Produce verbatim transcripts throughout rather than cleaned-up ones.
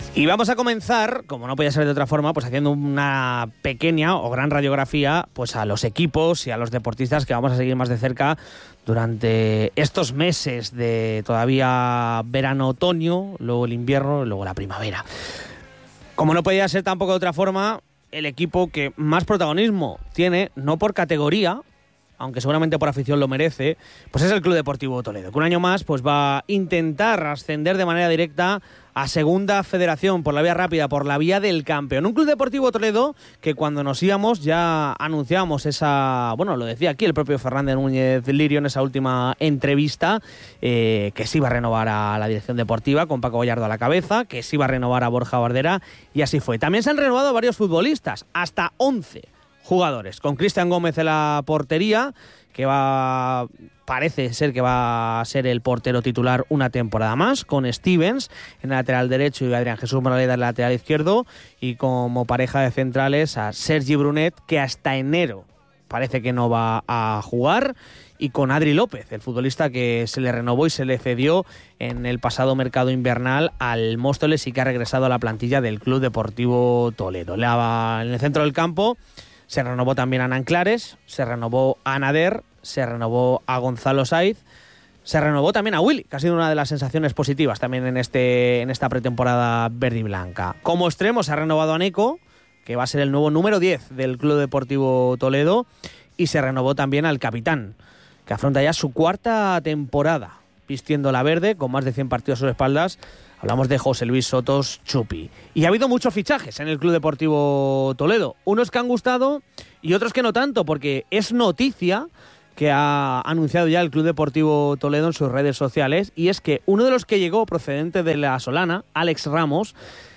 Y vamos a comenzar, como no podía ser de otra forma, pues haciendo una pequeña o gran radiografía pues a los equipos y a los deportistas que vamos a seguir más de cerca durante estos meses de todavía verano-otoño, luego el invierno, luego la primavera. Como no podía ser tampoco de otra forma, el equipo que más protagonismo tiene, no por categoría, aunque seguramente por afición lo merece, pues es el Club Deportivo Toledo, que un año más pues va a intentar ascender de manera directa a Segunda Federación por la vía rápida, por la vía del campeón. Un Club Deportivo Toledo que cuando nos íbamos ya anunciábamos esa, bueno, lo decía aquí el propio Fernández Núñez Lirio en esa última entrevista, eh, que se iba a renovar a la dirección deportiva con Paco Gallardo a la cabeza, que se iba a renovar a Borja Bardera, y así fue. También se han renovado varios futbolistas, hasta once jugadores, con Cristian Gómez en la portería, que va, parece ser que va a ser el portero titular una temporada más, con Stevens en el lateral derecho y Adrián Jesús Moraleda en el lateral izquierdo, y como pareja de centrales a Sergi Brunet, que hasta enero parece que no va a jugar, y con Adri López, el futbolista que se le renovó y se le cedió en el pasado mercado invernal al Móstoles y que ha regresado a la plantilla del Club Deportivo Toledo. En el centro del campo se renovó también a Nanclares, se renovó a Nader, se renovó a Gonzalo Saiz, se renovó también a Willy, que ha sido una de las sensaciones positivas también en este en esta pretemporada verde y blanca. Como extremo se ha renovado a Neco, que va a ser el nuevo número diez del Club Deportivo Toledo, y se renovó también al capitán, que afronta ya su cuarta temporada vistiendo la verde, con más de cien partidos a sus espaldas. Hablamos de José Luis Sotos Chupi. Y ha habido muchos fichajes en el Club Deportivo Toledo. Unos que han gustado y otros que no tanto, porque es noticia que ha anunciado ya el Club Deportivo Toledo en sus redes sociales, y es que uno de los que llegó procedente de la Solana, Alex Ramos,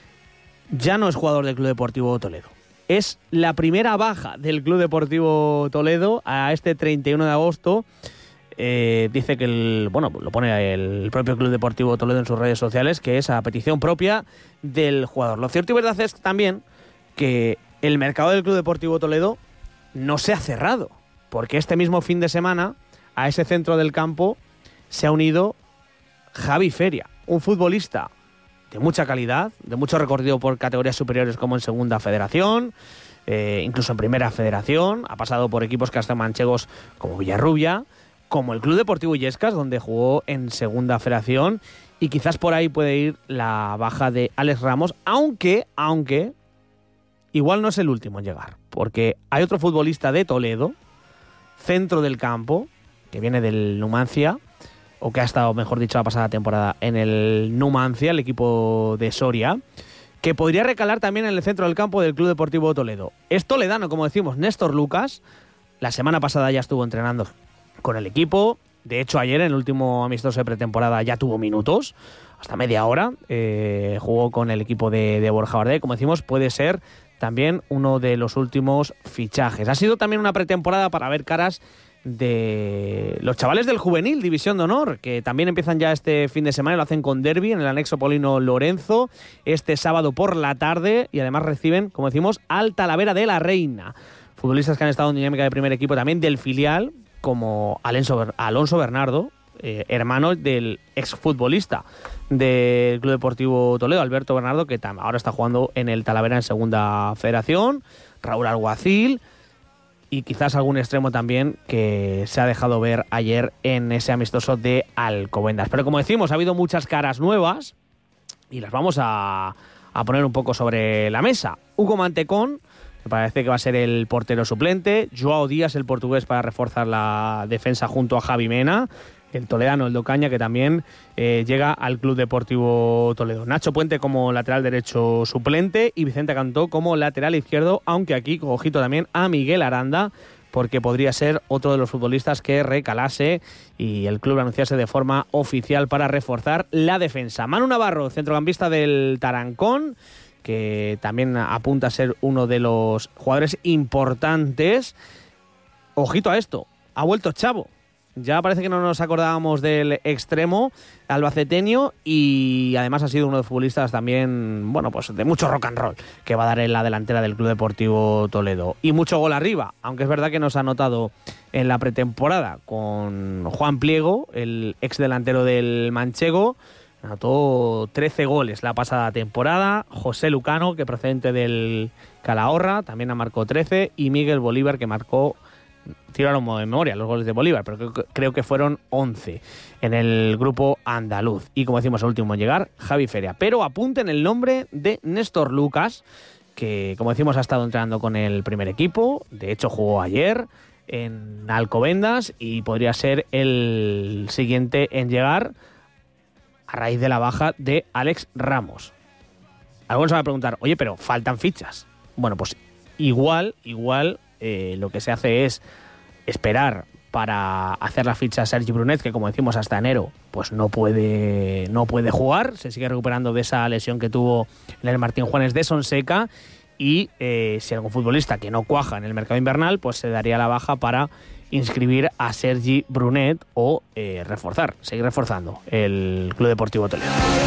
ya no es jugador del Club Deportivo Toledo. Es la primera baja del Club Deportivo Toledo a este treinta y uno de agosto. Eh, dice que el, bueno, lo pone el propio Club Deportivo Toledo en sus redes sociales, que es a petición propia del jugador. Lo cierto y verdad es también que el mercado del Club Deportivo Toledo no se ha cerrado, porque este mismo fin de semana a ese centro del campo se ha unido Javi Feria, un futbolista de mucha calidad, de mucho recorrido por categorías superiores como en Segunda Federación, eh, incluso en Primera Federación. Ha pasado por equipos que hasta manchegos como Villarrubia, como el Club Deportivo Illescas, donde jugó en Segunda Federación, y quizás por ahí puede ir la baja de Alex Ramos, aunque, aunque igual no es el último en llegar, porque hay otro futbolista de Toledo, centro del campo, que viene del Numancia, o que ha estado, mejor dicho, la pasada temporada en el Numancia, el equipo de Soria, que podría recalar también en el centro del campo del Club Deportivo Toledo. Es toledano, como decimos, Néstor Lucas. La semana pasada ya estuvo entrenando con el equipo. De hecho, ayer en el último amistoso de pretemporada ya tuvo minutos, hasta media hora. Eh, jugó con el equipo de, de Borja Bardera. Como decimos, puede ser también uno de los últimos fichajes. Ha sido también una pretemporada para ver caras de los chavales del juvenil, División de Honor, que también empiezan ya este fin de semana y lo hacen con derbi en el anexo Polino Lorenzo este sábado por la tarde, y además reciben, como decimos, al Talavera de la Reina. Futbolistas que han estado en dinámica de primer equipo también del filial, como Alonso, Alonso Bernardo, eh, hermano del exfutbolista del Club Deportivo Toledo, Alberto Bernardo, que ahora está jugando en el Talavera en Segunda Federación, Raúl Alguacil, y quizás algún extremo también que se ha dejado ver ayer en ese amistoso de Alcobendas. Pero como decimos, ha habido muchas caras nuevas y las vamos a, a poner un poco sobre la mesa. Hugo Mantecón, que parece que va a ser el portero suplente. Joao Díaz, el portugués, para reforzar la defensa junto a Javi Mena. El toledano, el Docaña, que también eh, llega al Club Deportivo Toledo. Nacho Puente como lateral derecho suplente y Vicente Cantó como lateral izquierdo, aunque aquí, ojito también a Miguel Aranda, porque podría ser otro de los futbolistas que recalase y el club anunciase de forma oficial para reforzar la defensa. Manu Navarro, centrocampista del Tarancón, que también apunta a ser uno de los jugadores importantes. Ojito a esto, ha vuelto Chavo. Ya parece que no nos acordábamos del extremo albaceteño, y además ha sido uno de los futbolistas también, bueno, pues de mucho rock and roll que va a dar en la delantera del Club Deportivo Toledo. Y mucho gol arriba, aunque es verdad que nos ha anotado en la pretemporada con Juan Pliego, el ex delantero del manchego. Anotó trece goles la pasada temporada. José Lucano, que procedente del Calahorra, también ha marcado trece. Y Miguel Bolívar, que marcó, tiraron de memoria los goles de Bolívar, pero creo, creo que fueron once en el grupo andaluz. Y como decimos, el último en llegar, Javi Feria. Pero apunten el nombre de Néstor Lucas, que como decimos ha estado entrenando con el primer equipo. De hecho, jugó ayer en Alcobendas y podría ser el siguiente en llegar a raíz de la baja de Alex Ramos. Algunos se van a preguntar, oye, pero faltan fichas. Bueno, pues igual, igual eh, lo que se hace es esperar para hacer la ficha a Sergi Brunet, que como decimos hasta enero pues no puede, no puede jugar, se sigue recuperando de esa lesión que tuvo en el Martín Juanes de Sonseca, y eh, si algún futbolista que no cuaja en el mercado invernal, pues se daría la baja para inscribir a Sergi Brunet o eh, reforzar, seguir reforzando el Club Deportivo Toledo.